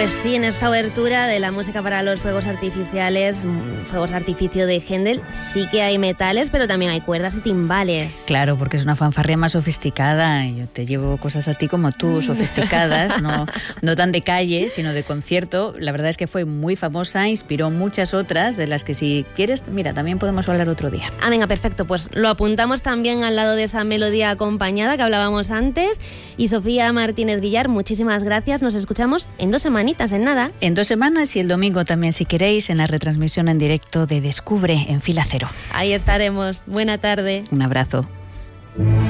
Pues sí, en esta obertura de la música para los fuegos artificiales, fuegos de artificio de Händel, sí que hay metales, pero también hay cuerdas y timbales. Claro, porque es una fanfarria más sofisticada. Yo te llevo cosas a ti como tú, sofisticadas, no tan de calle, sino de concierto. La verdad es que fue muy famosa, inspiró muchas otras, de las que si quieres, mira, también podemos hablar otro día. Ah, venga, perfecto, pues lo apuntamos también al lado de esa melodía acompañada que hablábamos antes. Y Sofía Martínez Villar, muchísimas gracias. Nos escuchamos en 2 semanitas, en nada. En 2 semanas y el domingo también, si queréis, en la retransmisión en directo de Descubre en Fila Cero. Ahí estaremos. Buena tarde. Un abrazo.